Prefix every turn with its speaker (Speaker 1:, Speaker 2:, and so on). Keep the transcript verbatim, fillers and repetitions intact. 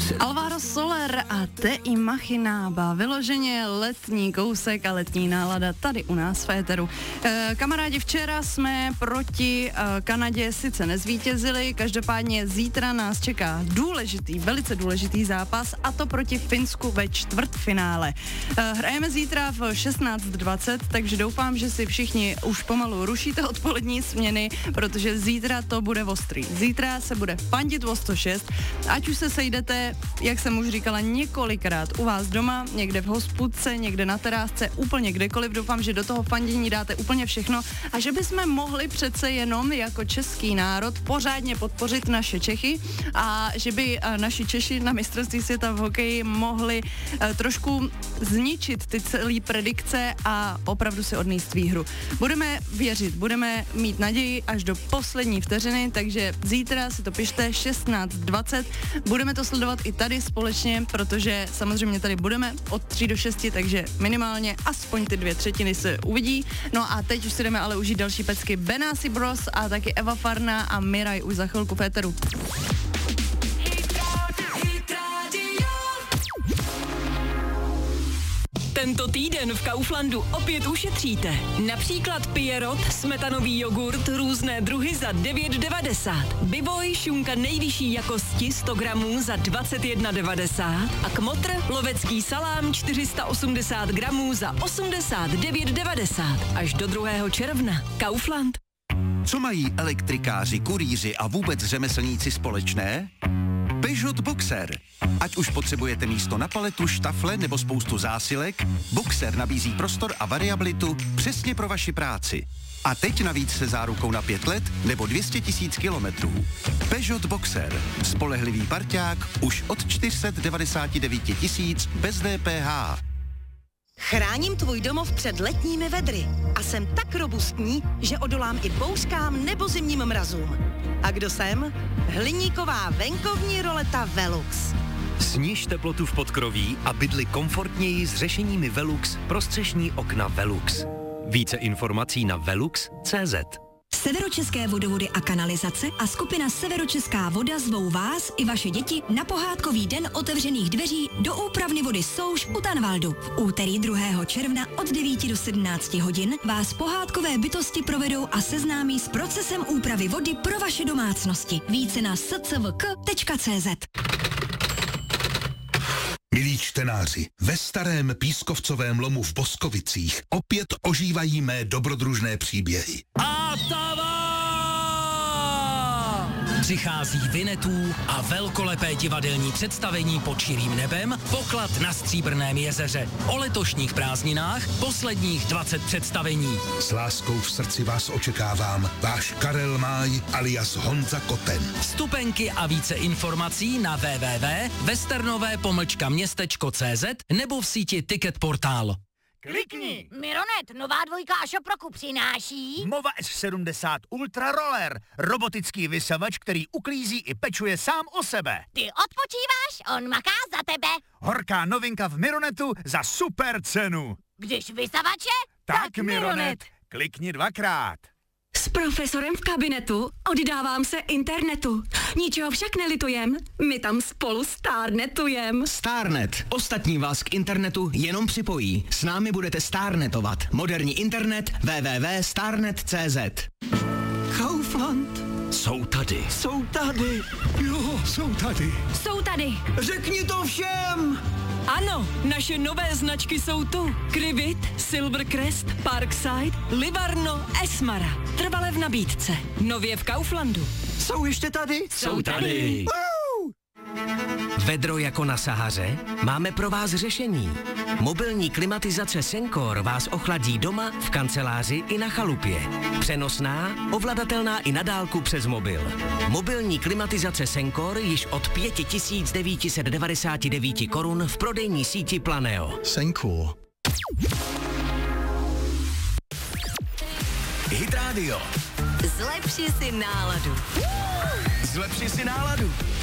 Speaker 1: Alvaro Soler a Te i Machinaba, vyloženě letní kousek a letní nálada tady u nás v éteru. E, kamarádi, včera jsme proti e, Kanadě sice nezvítězili, každopádně zítra nás čeká důležitý, velice důležitý zápas, a to proti Finsku ve čtvrtfinále. E, hrajeme zítra v šestnáct dvacet, takže doufám, že si všichni už pomalu rušíte odpolední směny, protože zítra to bude ostrý. Zítra se bude fandit o sto šest, ať už se sejdete, jak jsem už říkala několikrát, u vás doma, někde v hospůdce, někde na terásce, úplně kdekoliv. Doufám, že do toho fandění dáte úplně všechno a že bychom mohli přece jenom jako český národ pořádně podpořit naše Čechy a že by naši Češi na mistrovství světa v hokeji mohli trošku zničit ty celé predikce a opravdu si odnést výhru. Budeme věřit, budeme mít naději až do poslední vteřiny, takže zítra si to pište šestnáct dvacet. Budeme to sledovat i tady společně, protože samozřejmě tady budeme od tří do šesti, takže minimálně aspoň ty dvě třetiny se uvidí. No a teď už si jdeme ale užít další pecky. Benassi Bros a taky Eva Farna a Miraj už za chvilku v éteru.
Speaker 2: Tento týden v Kauflandu opět ušetříte. Například Pierrot, smetanový jogurt, různé druhy za devět devadesát. Bivoj, šunka nejvyšší jakosti sto gramů za dvacet jedna devadesát. A Kmotr, lovecký salám čtyři sta osmdesát gramů za osmdesát devět devadesát. Až do druhého června. Kaufland.
Speaker 3: Co mají elektrikáři, kurýři a vůbec řemeslníci společné? Peugeot Boxer. Ať už potřebujete místo na paletu, štafle nebo spoustu zásilek, Boxer nabízí prostor a variabilitu přesně pro vaši práci. A teď navíc se zárukou na pět let nebo dvě stě tisíc kilometrů. Peugeot Boxer. Spolehlivý parťák už od čtyři sta devadesát devět tisíc bez D P H.
Speaker 4: Chráním tvůj domov před letními vedry a jsem tak robustní, že odolám i bouřkám nebo zimním mrazům. A kdo jsem? Hliníková venkovní roleta Velux.
Speaker 5: Sniž teplotu v podkroví a bydli komfortněji s řešeními Velux pro střešní okna Velux. Více informací na velux tečka cé zet.
Speaker 6: Severočeské vodovody a kanalizace a skupina Severočeská voda zvou vás i vaše děti na pohádkový den otevřených dveří do úpravny vody Souš u Tanvaldu. V úterý druhého června od devíti do sedmnácti hodin vás pohádkové bytosti provedou a seznámí s procesem úpravy vody pro vaše domácnosti. Více na s c v k tečka cé zet.
Speaker 7: Milí čtenáři, ve starém pískovcovém lomu v Boskovicích opět ožívají mé dobrodružné příběhy.
Speaker 8: Atava! Přichází Vinetů a velkolepé divadelní představení pod širým nebem, poklad na Stříbrném jezeře. O letošních prázdninách posledních dvacet představení.
Speaker 7: S láskou v srdci vás očekávám, váš Karel Máj alias Honza Koten.
Speaker 8: Vstupenky a více informací na w w w tečka westernové pomlčka městečko tečka cé zet nebo v síti Ticket Portál.
Speaker 9: Klikni! Mironet, nová dvojka a šoproku přináší
Speaker 10: Mova S sedmdesát Ultra Roller, robotický vysavač, který uklízí i pečuje sám o sebe.
Speaker 9: Ty odpočíváš, on maká za tebe.
Speaker 10: Horká novinka v Mironetu za super cenu.
Speaker 9: Když vysavače,
Speaker 10: tak,
Speaker 9: tak
Speaker 10: Mironet.
Speaker 9: Mironet.
Speaker 10: Klikni dvakrát.
Speaker 6: S profesorem v kabinetu oddávám se internetu. Ničeho však nelitujem, my tam spolu stárnetujem.
Speaker 11: Starnet. Ostatní vás k internetu jenom připojí. S námi budete starnetovat. Moderní internet w w w tečka starnet tečka cé zet.
Speaker 12: Kaufland.
Speaker 5: Jsou tady.
Speaker 12: Jsou tady. Jo, jsou tady.
Speaker 6: Jsou tady.
Speaker 12: Řekni to všem.
Speaker 2: Ano, naše nové značky jsou tu. Krivit, Silvercrest, Parkside, Livarno, Esmara. Trvale v nabídce. Nově v Kauflandu.
Speaker 12: Jsou ještě tady?
Speaker 8: Jsou tady.
Speaker 5: Vedro jako na Sahaře? Máme pro vás řešení. Mobilní klimatizace Sencor vás ochladí doma, v kanceláři i na chalupě. Přenosná, ovladatelná i na dálku přes mobil. Mobilní klimatizace Sencor již od pět tisíc devět set devadesát devět korun v prodejní síti Planeo.
Speaker 7: Sencor.
Speaker 3: Hit Radio.
Speaker 4: Zlepši si náladu.
Speaker 3: Zlepši si náladu.